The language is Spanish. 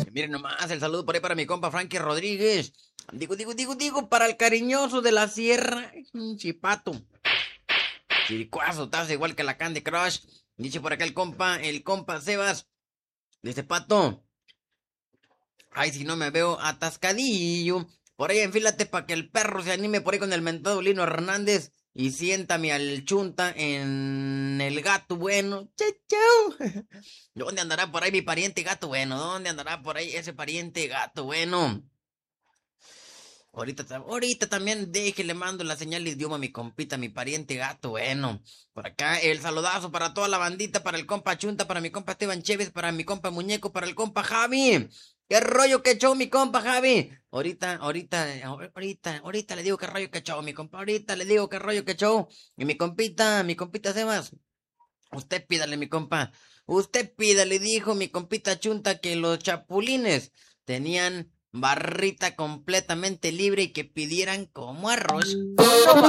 Miren nomás, el saludo por ahí para mi compa Frankie Rodríguez. Digo, para el cariñoso de la sierra. Es un chipato. Chiricuazo, estás igual que la Candy Crush. Dice por acá el compa Sebas. Dice Pato. Ay, si no me veo atascadillo. Por ahí enfílate para que el perro se anime por ahí con el mentado Lino Hernández. Y siéntame al chunta en el gato bueno. Chau. ¿Dónde andará por ahí mi pariente gato bueno? ¿Dónde andará por ahí ese pariente gato bueno? Ahorita también le mando la señal de idioma a mi compita, mi pariente gato bueno. Por acá el saludazo para toda la bandita, para el compa Chunta, para mi compa Esteban Chévez, para mi compa Muñeco, para el compa Javi. ¿Qué rollo que echó mi compa Javi? Ahorita le digo qué rollo que echó mi compa. Ahorita le digo qué rollo que echó. Y mi compita Sebas. Usted pídale, mi compa. Usted pídale, dijo mi compita Chunta que los chapulines tenían barrita completamente libre y que pidieran como arroz.